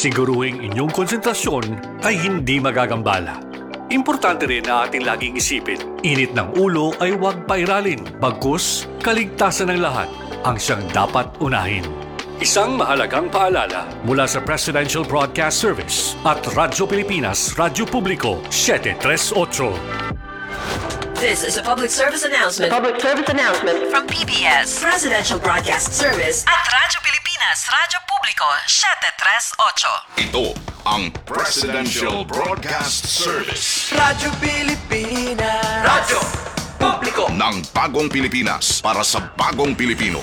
Siguruhing inyong konsentrasyon ay hindi magagambala. Importante rin na ating laging isipin, init ng ulo ay huwag pairalin, bagkus kaligtasan ng lahat ang siyang dapat unahin. Isang mahalagang paalala mula sa Presidential Broadcast Service at Radyo Pilipinas, Radyo Publiko, 738. This is a public service announcement. From PBS, Presidential Broadcast Service at Radyo Pilipinas, Radyo Publiko, 738. Ito ang Presidential Broadcast Service Radyo Pilipinas. Radyo Publiko. ng Bagong Pilipinas para sa Bagong Pilipino.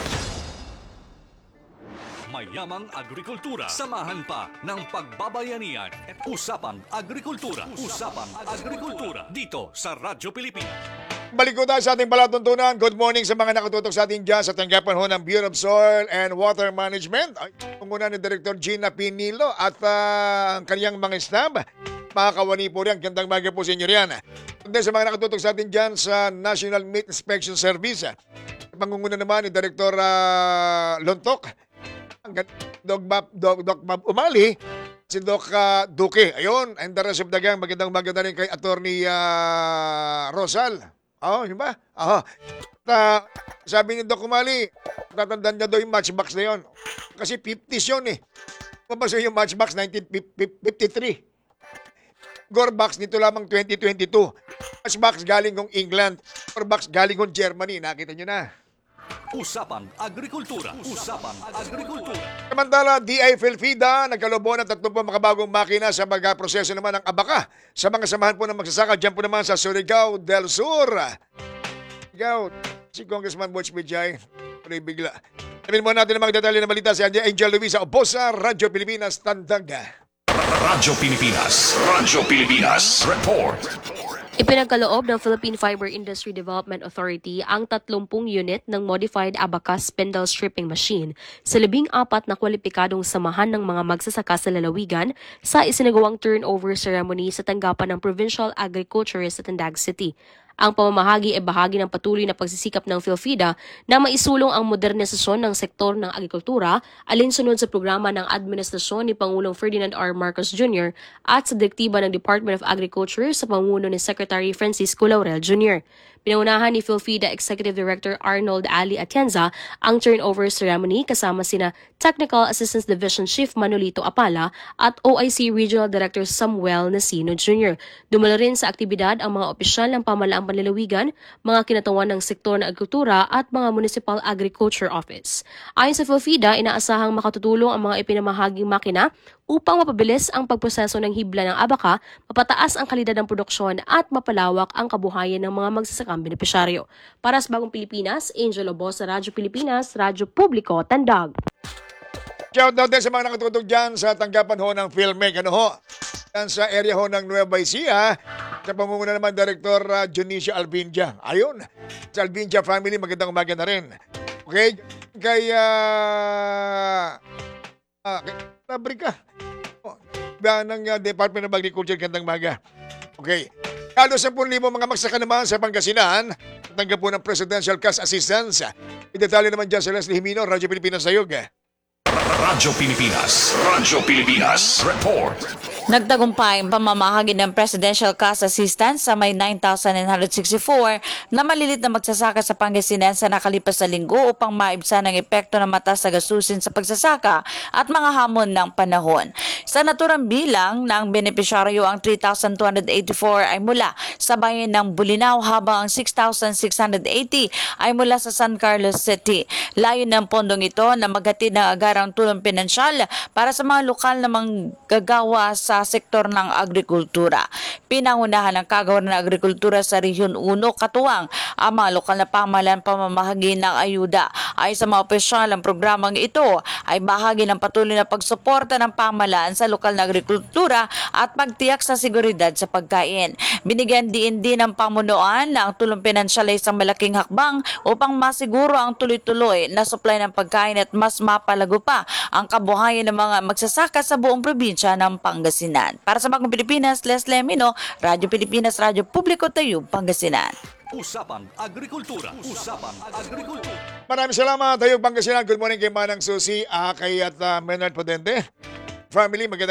Mayamang agrikultura. Samahan pa ng pagbabayanihan at Usapang Agrikultura. Usapang Agrikultura dito sa Radyo Pilipinas. Balik ko tayo sa ating palatuntunan. Good morning sa mga nakatutok sa ating dyan sa tanggapan ho ng Bureau of Soil and Water Management. Panguna ni Director Gina Pinilo at ang kanyang mga staff. Mga kawani po rin, gandang maga po sa inyo riyan. Kundi sa mga nakatutok sa atin dyan sa National Meat Inspection Service. Pangunguna naman ni Director Lontok. Doc Bob Umali, si Doc Duque. Ayun, and the rest of the gang, magandang maganda rin kay Attorney Rosal. Yun ba? Sabi ni Doc Umali, tatandaan niya daw yung matchbox na yun. Kasi 50s yun eh. Mabasa yung matchbox 1953. Gorebox nito lamang 2022. Matchbox galing kong England. Gorebox galing kong Germany. Nakita nyo na. Usapang Agrikultura. Usapang Agrikultura. Samantala, DI Felfida nagkalobo ng 30 makabagong makina sa pagproseso naman ng abaka sa mga samahan po ng magsasaka dyan po naman sa Surigao del Sur. Ikaw, si Congressman Butch Bijay, bigla. Sabihin mo natin ang mga detalye ng balita si Angel Luisa Oposa, Radyo Pilipinas, Tandag. Radyo Pilipinas. Radyo Pilipinas. Report. Ipinagkaloob ng Philippine Fiber Industry Development Authority ang 30 unit ng modified abacus spindle stripping machine sa 14 na kwalipikadong samahan ng mga magsasaka sa lalawigan sa isinagawang turnover ceremony sa tanggapan ng Provincial Agriculturist sa Tandag City. Ang pamamahagi ay bahagi ng patuloy na pagsisikap ng PhilFIDA na maisulong ang modernisasyon ng sektor ng agrikultura alinsunod sa programa ng administrasyon ni Pangulong Ferdinand R. Marcos Jr. at sa direktiba ng Department of Agriculture sa pamumuno ni Secretary Francisco Laurel Jr. Pinangunahan ni PhilFIDA Executive Director Arnold Ali Atienza ang turnover ceremony kasama sina Technical Assistance Division Chief Manolito Apala at OIC Regional Director Samuel Nasino Jr. Dumalo rin sa aktibidad ang mga opisyal ng pamalaang panlalawigan, mga kinatawan ng sektor ng agrikultura at mga Municipal Agriculture Office. Ayon sa PhilFIDA, inaasahang makatutulong ang mga ipinamahaging makina upang mapabilis ang pagproseso ng hibla ng abaka, mapataas ang kalidad ng produksyon at mapalawak ang kabuhayan ng mga magsasakang benepisyaryo. Para sa Bagong Pilipinas, Angel Obos sa Radyo Pilipinas, Radyo Publiko, Tandag. Shout out din sa mga nakatutok dyan sa tanggapan ho ng Filmec. Yan sa area ho ng Nueva Ecija. Sa pamumuno naman, Director Junicia Albindia. Ayun, sa Albindia family, magandang umaga na rin. Okay, kaya Fabrika ng Department of Agriculture, gandang umaga. Okay, halos 10,000 mga magsaka naman sa Pangasinan tanggap po ng Presidential Cash Assistance. Idetalye naman dyan sa Leslie Jimino, Radyo Pilipinas Sayog. Radyo Pilipinas. Radyo Pilipinas. Report. Nagtagumpay ang pamamahagi ng Presidential Cash Assistance sa may 9,964 na malilit na magsasaka sa Pangasinan sa nakalipas na linggo upang maibsan ang epekto ng mataas na gastusin sa pagsasaka at mga hamon ng panahon. Sa naturang bilang ng benepisyaryo, ang 3,284 ay mula sa bayan ng Bulinaw habang ang 6,680 ay mula sa San Carlos City. Layo ng pondong ito na maghatid ng agarang tulong pinansyal para sa mga lokal na manggagawa sa sektor ng agrikultura. Pinangunahan ng Kagawaran ng Agrikultura sa Rehiyon 1 katuwang ang mga lokal na pamahalaan pamamahagi ng ayuda. Ay sa mga opisyal, ang programang ito ay bahagi ng patuloy na pagsuporta ng pamahalaan sa lokal na agrikultura at pagtiyak sa seguridad sa pagkain. Binigyan din ng pamunuan na ang tulong pinansyal ay isang malaking hakbang upang masiguro ang tuloy-tuloy na supply ng pagkain at mas mapalago pa ang kabuhayan ng mga magsasaka sa buong probinsya ng Pangasinan. Para sa Bagong Pilipinas, Leslie Amino, Radyo Pilipinas, Radyo Publiko, Tayub, Pangasinan. Usapang Agrikultura. Usapang Agrikultura. Maraming salamat, Tayog Pangasinan. Good morning kay Manang Susi, kay at Menard Podente. Family, maganda.